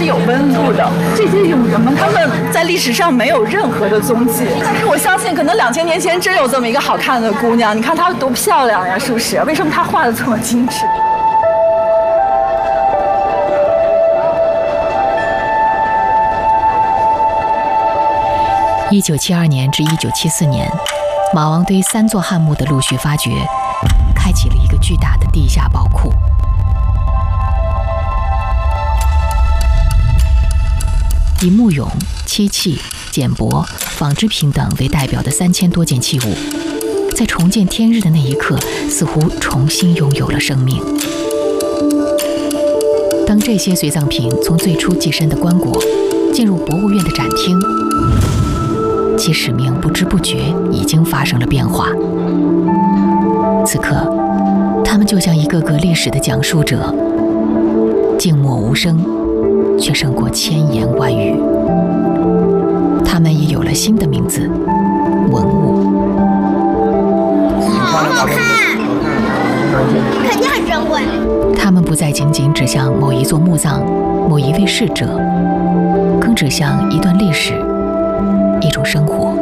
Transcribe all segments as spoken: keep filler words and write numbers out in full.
是有温度的。这些俑人们，他们在历史上没有任何的踪迹。但是我相信，可能两千年前真有这么一个好看的姑娘。你看她多漂亮呀，是不是？为什么她画的这么精致？ 一九七二年至一九七四年，马王堆三座汉墓的陆续发掘，开启了一个巨大的地下宝库。以木俑、漆器、简帛、纺织品等为代表的三千多件器物，在重见天日的那一刻，似乎重新拥有了生命。当这些随葬品从最初寄身的棺椁进入博物院的展厅，其使命不知不觉已经发生了变化。此刻，他们就像一个个历史的讲述者，静默无声，却胜过千言万语。他们也有了新的名字——文物。 好好看，肯定很珍贵。 他们不再仅仅指向某一座墓葬、某一位逝者，更指向一段历史。一种生活。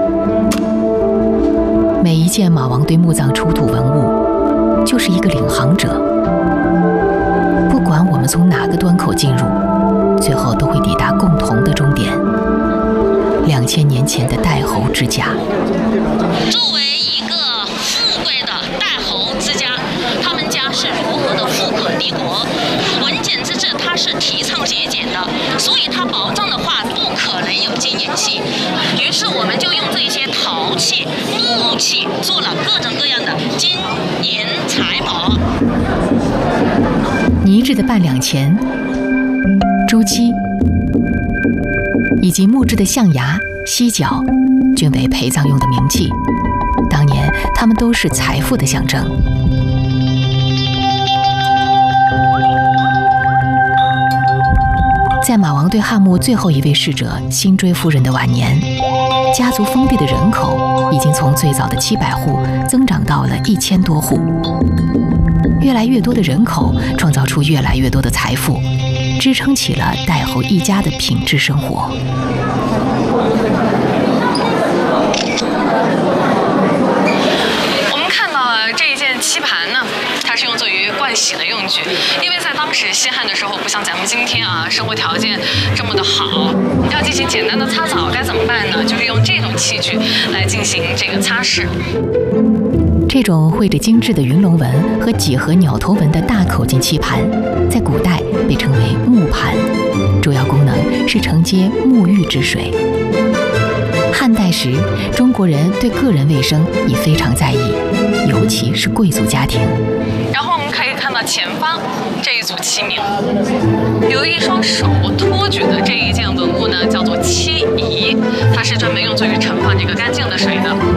每一件马王堆墓葬出土文物，就是一个领航者。不管我们从哪个端口进入，最后都会抵达共同的终点——两千年前的代侯之家。 作为一个富贵的代侯之家，他们家是如何的富可敌国？文简之治它是提倡节俭的，所以它宝藏的话不可能有金银器。于是我们就用这些陶器、木器做了各种各样的金银财宝。 泥制的半两钱、朱漆以及木质的象牙、犀角，均为陪葬用的名器。当年，它们都是财富的象征。在马王堆汉墓最后一位逝者辛追夫人的晚年，家族封地的人口已经从最早的七百户增长到了一千多户。越来越多的人口创造出越来越多的财富，支撑起了代侯一家的品质生活。 我们看到了这一件漆盘呢，它是用作于盥洗的用具，因为在当时西汉的时候，不像咱们今天啊，生活条件这么的好，要进行简单的擦澡该怎么办呢？就是用这种器具来进行这个擦拭。 这种绘着精致的云龙纹和几何鸟头纹的大口径漆盘，在古代被称为木盘，主要功能是承接沐浴之水。汉代时，中国人对个人卫生也非常在意，尤其是贵族家庭。 然后我们可以看到前方这一组器皿，有一双手托举的这一件文物呢，叫做漆仪，它是专门用作于盛放这个干净的水的。